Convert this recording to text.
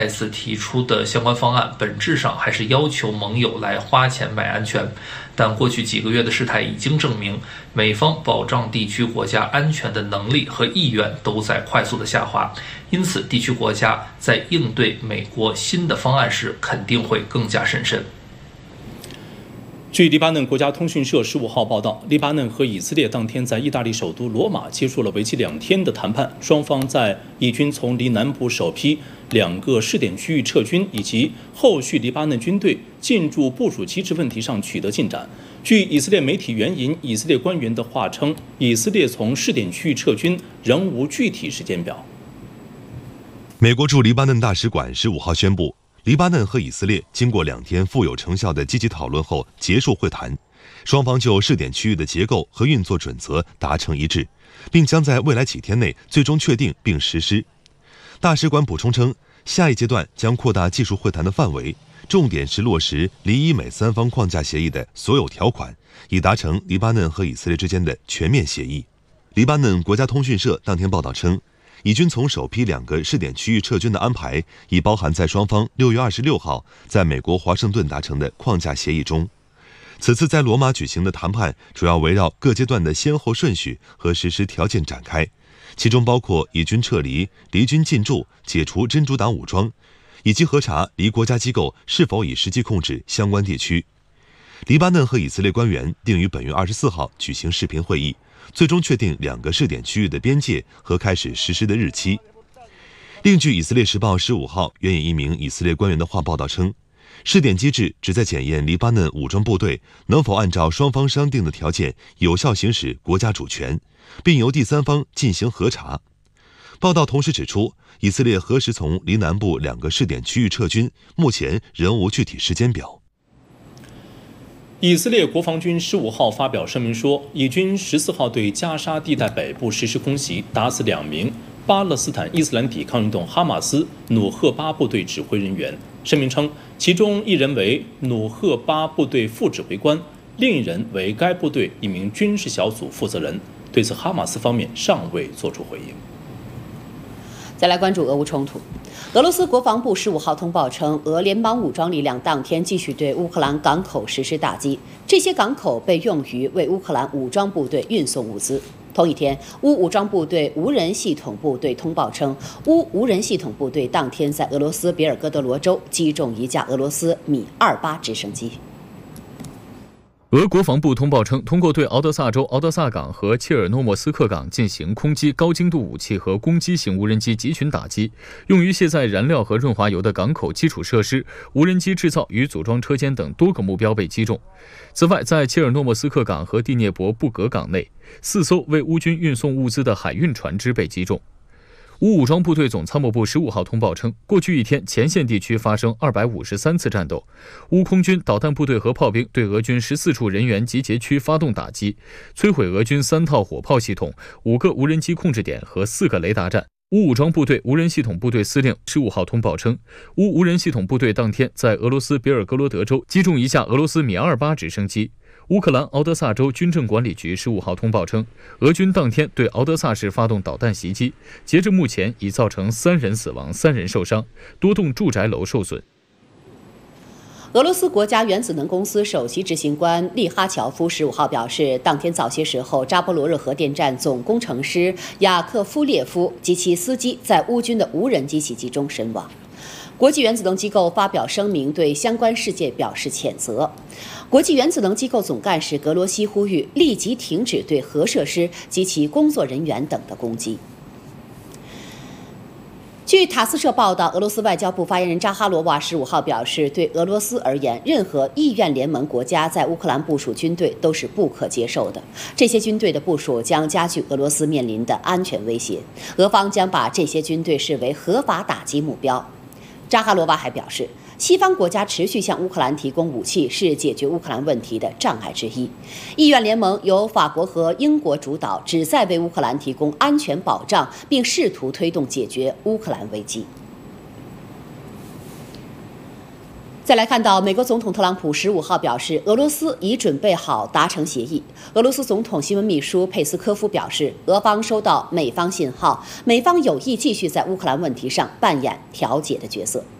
再次提出的相关方案本质上还是要求盟友来花钱买安全，但过去几个月的事态已经证明，美方保障地区国家安全的能力和意愿都在快速的下滑，因此地区国家在应对美国新的方案时肯定会更加审慎。 据黎巴嫩国家通讯社15号报道，黎巴嫩和以色列当天在意大利首都罗马结束了为期2天的谈判，双方在以军从黎南部首批2个试点区域撤军以及后续黎巴嫩军队进驻部署机制问题上取得进展。据以色列媒体援引以色列官员的话称，以色列从试点区域撤军仍无具体时间表。 美国驻黎巴嫩大使馆15号宣布，黎巴嫩和以色列经过2天富有成效的积极讨论后结束会谈，双方就试点区域的结构和运作准则达成一致，并将在未来几天内最终确定并实施。大使馆补充称，下一阶段将扩大技术会谈的范围，重点是落实黎以美3方框架协议的所有条款，以达成黎巴嫩和以色列之间的全面协议。黎巴嫩国家通讯社当天报道称，以军从首批2个试点区域撤军的安排已包含在双方6月26号在美国华盛顿达成的框架协议中。此次在罗马举行的谈判主要围绕各阶段的先后顺序和实施条件展开，其中包括以军撤离、黎军进驻、解除真主党武装，以及核查黎国家机构是否已实际控制相关地区。黎巴嫩和以色列官员定于本月24号举行视频会议，最终确定2个试点区域的边界和开始实施的日期。另据以色列时报15号援引一名以色列官员的话报道称，试点机制旨在检验黎巴嫩武装部队能否按照双方商定的条件有效行使国家主权，并由第三方进行核查。报道同时指出，以色列何时从黎南部2个试点区域撤军，目前仍无具体时间表。 以色列国防军15号发表声明说，以军14号对加沙地带北部实施空袭，打死2名巴勒斯坦伊斯兰抵抗运动哈马斯努赫巴部队指挥人员。声明称，其中1人为努赫巴部队副指挥官，另1人为该部队一名军事小组负责人。对此，哈马斯方面尚未作出回应。 再来关注俄乌冲突。俄罗斯国防部15号通报称，俄联邦武装力量当天继续对乌克兰港口实施打击，这些港口被用于为乌克兰武装部队运送物资。同一天，乌武装部队无人系统部队通报称，乌无人系统部队当天在俄罗斯别尔哥德罗州击中一架俄罗斯米28直升机。 俄国防部通报称，通过对敖德萨州敖德萨港和切尔诺莫斯克港进行空击高精度武器和攻击型无人机集群打击，用于卸载燃料和润滑油的港口基础设施、无人机制造与组装车间等多个目标被击中。此外，在切尔诺莫斯克港和第聂伯布格港内，4艘为乌军运送物资的海运船只被击中。乌武装部队总参谋部15号通报称，过去1天前线地区发生253次战斗，乌空军导弹部队和炮兵对俄军14处人员集结区发动打击，摧毁俄军3套火炮系统、5个无人机控制点和4个雷达站。乌武装部队无人系统部队司令15号通报称，乌无人系统部队当天在俄罗斯别尔哥罗德州击中一架俄罗斯米28直升机。乌克兰敖德萨州军政管理局15号通报称，俄军当天对敖德萨市发动导弹袭击，截至目前已造成3人死亡、3人受伤，多栋住宅楼受损。 俄罗斯国家原子能公司首席执行官利哈乔夫15号表示，当天早些时候，扎波罗热核电站总工程师雅克夫列夫及其司机在乌军的无人机袭击中身亡。国际原子能机构发表声明，对相关事件表示谴责。国际原子能机构总干事格罗西呼吁立即停止对核设施及其工作人员等的攻击。据塔斯社报道，俄罗斯外交部发言人扎哈罗娃15号表示，对俄罗斯而言，任何意愿联盟国家在乌克兰部署军队都是不可接受的。这些军队的部署将加剧俄罗斯面临的安全威胁，俄方将把这些军队视为合法打击目标。扎哈罗娃还表示，西方国家持续向乌克兰提供武器是解决乌克兰问题的障碍之一。意愿联盟由法国和英国主导，旨在为乌克兰提供安全保障，并试图推动解决乌克兰危机。 再来看到，美国总统特朗普15号表示，俄罗斯已准备好达成协议。俄罗斯总统新闻秘书佩斯科夫表示，俄方收到美方信号，美方有意继续在乌克兰问题上扮演调解的角色。